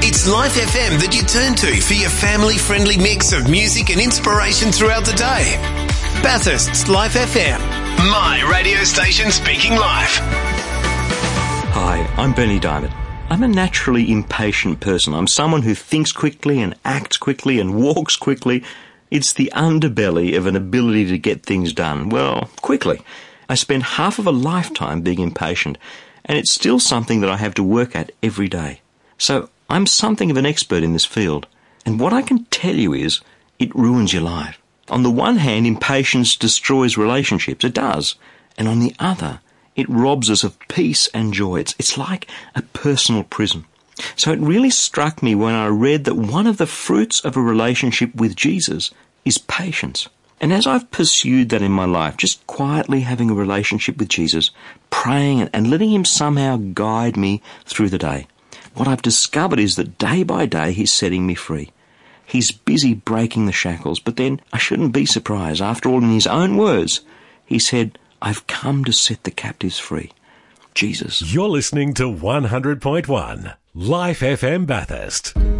It's Life FM that you turn to for your family-friendly mix of music and inspiration throughout the day. Bathurst's Life FM, my radio station speaking life. Hi, I'm Bernie Diamond. I'm a naturally impatient person. I'm someone who thinks quickly and acts quickly and walks quickly. It's the underbelly of an ability to get things done, well, quickly. I spend half of a lifetime being impatient, and it's still something that I have to work at every day. So I'm something of an expert in this field, and what I can tell you is it ruins your life. On the one hand, impatience destroys relationships. It does. And on the other, it robs us of peace and joy. It's like a personal prison. So it really struck me when I read that one of the fruits of a relationship with Jesus is patience. And as I've pursued that in my life, just quietly having a relationship with Jesus, praying and letting him somehow guide me through the day, what I've discovered is that day by day he's setting me free. He's busy breaking the shackles, but then I shouldn't be surprised. After all, in his own words, he said, I've come to set the captives free. Jesus. You're listening to 100.1 Life FM Bathurst.